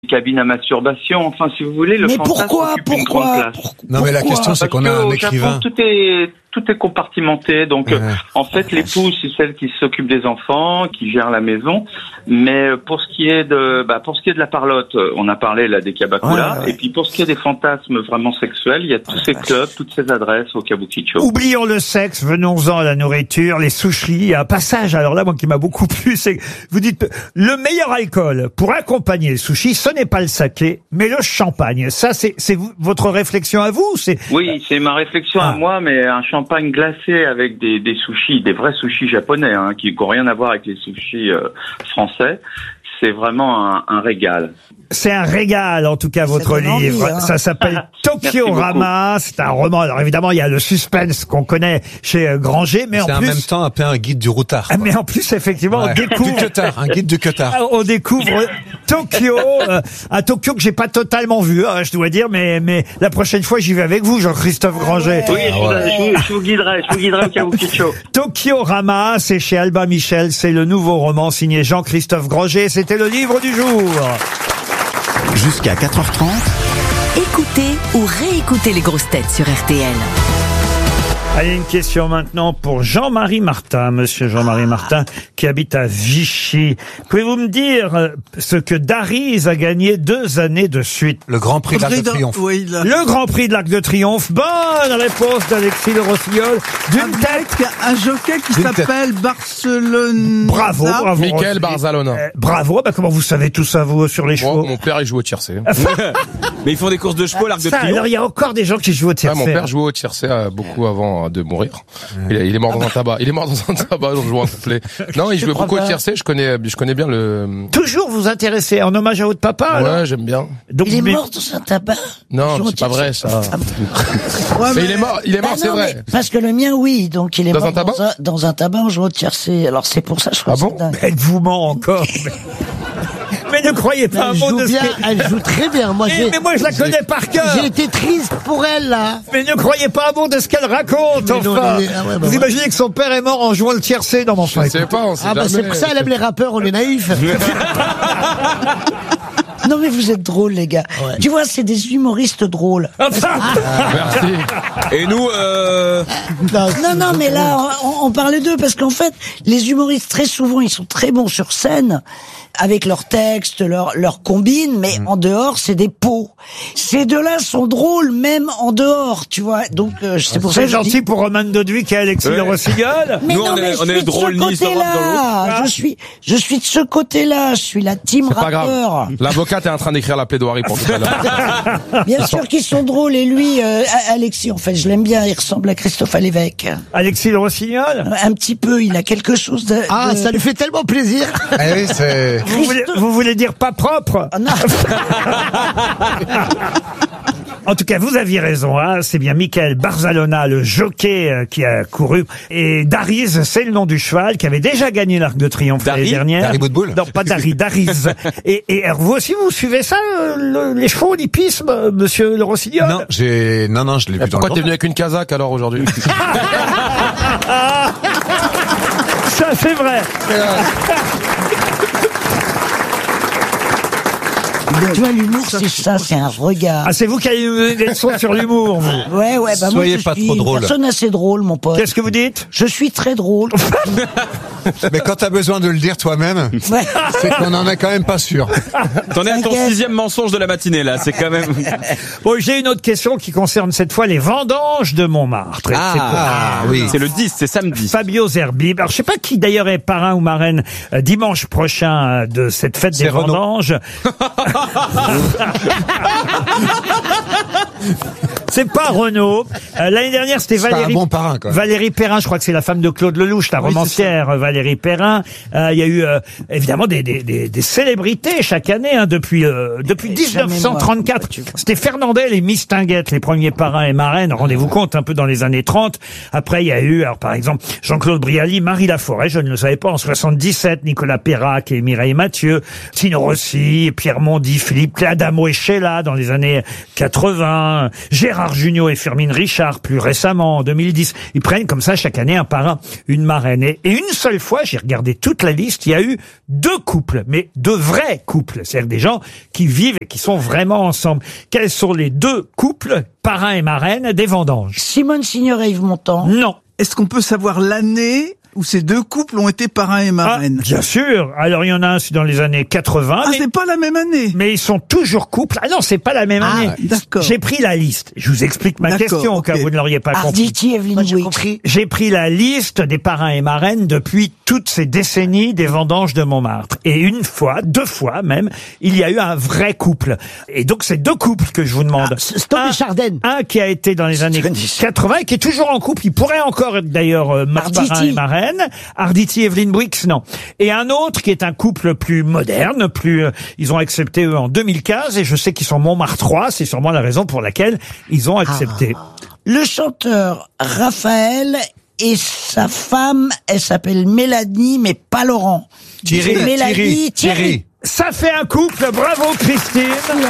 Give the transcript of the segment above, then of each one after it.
cabines à masturbation. Enfin, si vous voulez, le fantasme occupe une grande place. Non, mais la question, c'est qu'on a un écrivain. Japon, tout est compartimenté. Donc, en fait, l'épouse, c'est celle qui s'occupe des enfants, qui gère la maison. Mais pour ce qui est de la parlotte, on a parlé là des Kabakula. Et puis pour ce qui est des fantasmes vraiment sexuels, il y a tous ces clubs, toutes ces adresses au Kabukicho. Oublions le sexe, venons-en à la nourriture, les sushis. Il y a un passage, alors là, moi, qui m'a beaucoup plu, c'est que vous dites, le meilleur alcool pour accompagner le sushi, ce n'est pas le saké, mais le champagne. Ça, c'est votre réflexion à vous? Oui, c'est ma réflexion à moi, mais un champagne glacé avec des sushis, des vrais sushis japonais, qui n'ont rien à voir avec les sushis français. C'est vraiment un régal. C'est un régal, en tout cas, votre livre. Ça s'appelle Tokyo Rama. C'est un roman. Alors, évidemment, il y a le suspense qu'on connaît chez Granger, mais en plus... C'est en même temps un peu un guide du routard. Mais en plus, effectivement, on découvre... un guide du Qatar. On découvre Tokyo, à Tokyo que j'ai pas totalement vu, je dois dire, mais la prochaine fois, j'y vais avec vous, Jean-Christophe Granger. Oui, je vous guiderai au Kabukicho. Tokyo Rama, c'est chez Albin Michel, c'est le nouveau roman signé Jean-Christophe Granger. C'était le livre du jour. Jusqu'à 4h30. Écoutez ou réécoutez les grosses têtes sur RTL. Allez, une question maintenant pour Jean-Marie Martin, monsieur Jean-Marie Martin, qui habite à Vichy. Pouvez-vous me dire ce que Dariz a gagné 2 années de suite? Le Grand Prix de l'Arc de Triomphe. Oui, le Grand Prix de l'Arc de Triomphe. Bonne réponse d'Alexis Le Rossignol. Un jockey qui s'appelle Barcelona. Bravo. Michael Barzalona. Bravo. Comment vous savez tout ça, vous, sur les chevaux? Mon père, il joue au tiercé. Mais ils font des courses de chevaux à l'Arc de Triomphe. Alors, il y a encore des gens qui jouent au tiercé. Mon père jouait au tiercé beaucoup avant de mourir. Il est mort dans un tabac. Il est mort dans un tabac, donc je vois un couplet. Non, il jouait beaucoup au tiercé. Je connais bien le... Toujours vous intéresser en hommage à votre papa? Ouais, alors j'aime bien. Donc, il est mort dans un tabac? Non, c'est pas vrai, ça. Mais il est mort, c'est vrai. Parce que le mien, oui. Donc, il est mort dans un tabac en jouant au tiercé. Alors, c'est pour ça, je crois. Ah bon? Elle vous ment encore. Mais ne croyez pas un mot de ce que... Elle joue très bien. Mais moi, je la connais par cœur. J'ai été triste pour elle, là. Mais ne croyez pas un mot de ce qu'elle raconte, enfin. Vous imaginez que son père est mort en jouant le tiercé dans mon frère? Je sais pas, on sait jamais. C'est pour ça elle aime les rappeurs, on est naïfs. Non mais vous êtes drôles, les gars. Ouais. Tu vois, c'est des humoristes drôles. Merci. Et nous, Non, mais là, on parlait d'eux parce qu'en fait, les humoristes, très souvent, ils sont très bons sur scène, avec leurs textes, leurs combines, mais en dehors, c'est des pots. Ces deux-là sont drôles, même en dehors, tu vois. Donc, c'est pour ça que c'est gentil pour Roman Doduic et Alexis Le Rossignol. Mais nous, on est drôles ni sur l'autre. Je suis de ce côté-là. Je suis la team rappeur. L'avocat est en train d'écrire la plaidoirie pour tout à l'heure. Bien sûr qu'ils sont drôles. Et lui, Alexis, en fait, je l'aime bien. Il ressemble à Christophe Alévèque. Alexis Le Rossignol? Un petit peu. Il a quelque chose de... Ah, ça lui fait tellement plaisir. Oui, c'est... Vous voulez dire pas propre? Non. En tout cas, vous aviez raison, c'est bien Michael Barzalona, le jockey qui a couru. Et Dariz, c'est le nom du cheval qui avait déjà gagné l'Arc de Triomphe l'année dernière. Dari Boudboul? Non, pas Dari, Dariz. Et vous aussi, vous suivez ça, les chevaux, l'hippisme, monsieur Le Rossignol? Non, je l'ai vu dans le Pourquoi t'es venu avec une casaque alors aujourd'hui? Ça, c'est vrai. Tu vois, l'humour, c'est ça, c'est un regard. Ah, c'est vous qui avez des leçons sur l'humour, vous. Ouais, bah Soyez moi, pas trop drôle. Une personne assez drôle, mon pote. Qu'est-ce que vous dites? Je suis très drôle. Mais quand t'as besoin de le dire toi-même, Ouais. c'est qu'on en est quand même pas sûr. T'en es à ton 6e mensonge de la matinée, là. C'est quand même... Bon, j'ai une autre question qui concerne cette fois les vendanges de Montmartre. Oui. C'est le 10, c'est samedi. Fabio Zerbib. Alors, je sais pas qui d'ailleurs est parrain ou marraine dimanche prochain de cette fête des vendanges. C'est pas Renaud. L'année dernière, c'était Valérie. Un bon parrain, quoi. Valérie Perrin, je crois que c'est la femme de Claude Lelouch, la romancière Valérie Perrin. Il y a eu évidemment des célébrités chaque année depuis 1934. C'était Fernandel et Mistinguett, les premiers parrains et marraines. Rendez-vous compte, un peu dans les années 30. Après, il y a eu, alors par exemple, Jean-Claude Brialy, Marie Laforêt, je ne le savais pas, en 77, Nicolas Perrac et Mireille Mathieu, Tino Rossi, Pierre Mondy, Philippe Adamo et Sheila dans les années 80, Gérard Gérard Jugnot et Firmin Richard, plus récemment, en 2010. Ils prennent comme ça chaque année un par un une marraine. Et une seule fois, j'ai regardé toute la liste, il y a eu 2 couples, mais 2 vrais couples. C'est-à-dire des gens qui vivent et qui sont vraiment ensemble. Quels sont les 2 couples, parrain et marraine, des vendanges? Simone Signoret, Yves Montand. Non. Est-ce qu'on peut savoir l'année où ces 2 couples ont été parrain et marraine? Bien sûr. Alors, il y en a un, c'est dans les années 80. Ah, c'est pas la même année. Mais ils sont toujours couples. Ah non, c'est pas la même année. D'accord. J'ai pris la liste. Je vous explique ma question, au cas où vous ne l'auriez pas compris. Arditi, Evelyne Bouygues. J'ai pris la liste des parrains et marraines depuis toutes ces décennies des vendanges de Montmartre. Et une fois, 2 fois même, il y a eu un vrai couple. Et donc, c'est 2 couples que je vous demande. Stop et Chardin. Un qui a été dans les années 80 et qui est toujours en couple. Il pourrait encore être d'ailleurs parrain et marraine. Arditi, Evelyne Bouygues, non. Et un autre qui est un couple plus moderne, ils ont accepté eux en 2015 et je sais qu'ils sont Montmartrois, c'est sûrement la raison pour laquelle ils ont accepté. Le chanteur Raphaël et sa femme, elle s'appelle Mélanie, mais pas Laurent. Thierry. Ça fait un couple, bravo Christine.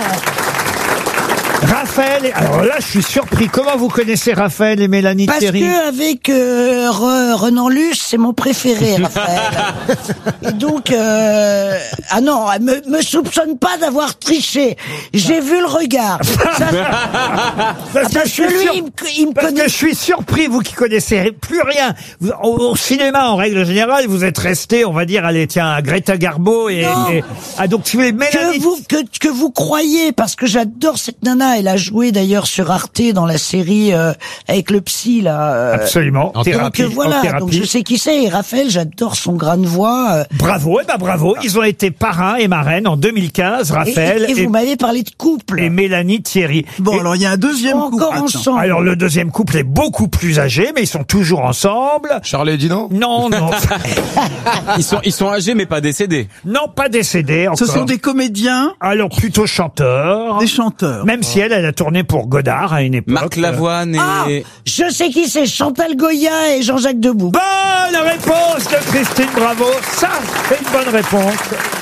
Raphaël, alors là je suis surpris. Comment vous connaissez Raphaël et Mélanie Thierry? Parce que avec Renan Luce, c'est mon préféré, Raphaël. Et donc, ah non, me soupçonne pas d'avoir triché. J'ai vu le regard. Parce que je suis surpris, vous qui connaissez plus rien. Au cinéma, en règle générale, vous êtes resté, on va dire, allez, tiens, Greta Garbo donc tu voulais Mélanie. Que vous croyez, parce que j'adore cette nana. Elle a joué d'ailleurs sur Arte dans la série avec le psy là. Absolument. En thérapie. Donc voilà. Donc je sais qui c'est. Et Raphaël, j'adore son grain de voix. Bravo, bravo. Ils ont été parrains et marraines en 2015. Raphaël. Et vous m'avez parlé de couple. Et Mélanie Thierry. Bon, alors il y a un deuxième couple. Encore ensemble. Alors le deuxième couple est beaucoup plus âgé, mais ils sont toujours ensemble. Charlie et Dino? Non. Ils sont âgés mais pas décédés. Non, pas décédés encore. Ce sont des comédiens? Alors plutôt chanteurs. Des chanteurs. Même si elle a tourné pour Godard à une époque. Marc Lavoine et... je sais qui c'est, Chantal Goya et Jean-Jacques Debout. Bonne réponse de Christine, bravo. Ça, c'est une bonne réponse.